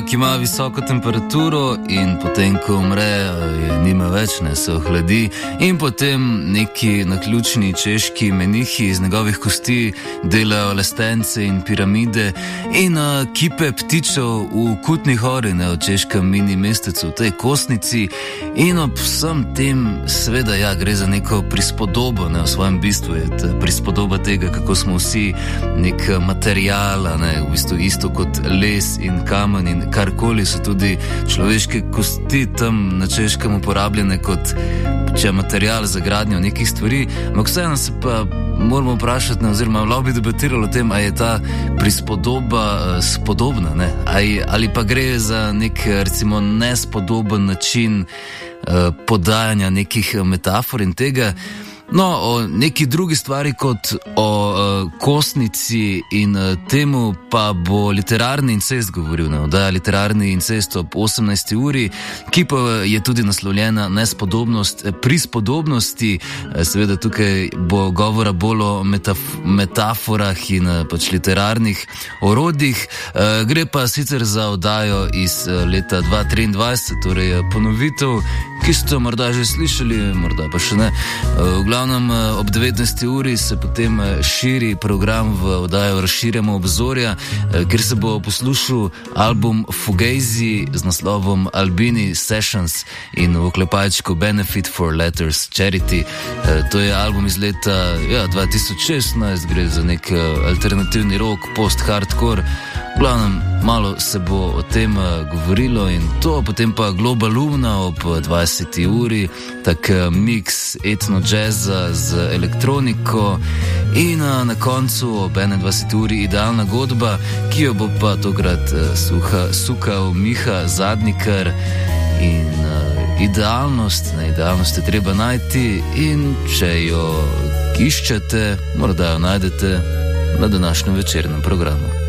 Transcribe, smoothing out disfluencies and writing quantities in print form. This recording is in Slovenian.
ki ima visoko temperaturo in potem, ko umre, je nima več, ne, se ohladi in potem neki naključni češki menihi iz njegovih kosti delajo lestence in piramide in kipe ptičev v Kutni Hori, ne, v češkem mini mestecu, v tej Kosnici, in ob vsem tem seveda ja, gre za neko prispodobo, ne, v svojem bistvu je prispodoba tega, kako smo vsi nek material, ne, v bistvu isto kot les in kamen in karkoli, so tudi človeške kosti tam na Češkem uporabljene kot material za gradnjo nekih stvari, ampak vseeno se pa moramo vprašati, ne, oziroma lahko bi debatirali o tem, ali je ta prispodoba spodobna, ne, ali pa gre za nek recimo nespodoben način podajanja nekih metafor in tega. No, o neki drugi stvari kot o Kosnici in temu pa bo literarni incest govoril, ne, oddaja Literarni incest ob 18. uri, ki pa je tudi naslovljena Nespodobnost prispodobnosti. Seveda tukaj bo govora bolj o metaforah in pač literarnih orodjih. Gre pa sicer za oddajo iz leta 2023, torej ponovitev, ki ste morda že slišali, morda pa še ne. V glavnem ob 19. uri se potem širi program v oddajo Razširjamo obzorja, kjer se bo poslušal album Fugazi z naslovom Albini Sessions in v oklepajčku Benefit for Letters Charity. To je album iz leta 2016, gre za nek alternativni rock, post-hardcore. V glavnem, malo se bo o tem govorilo in to, potem pa Global Luna ob 20. uri, tak mix etno-jazza z elektroniko in na koncu ob 21. uri Idealna godba, ki jo bo pa tokrat sukal Miha Zadnikar in idealnost je treba najti in če jo iščete, morda jo najdete na današnjem večernem programu.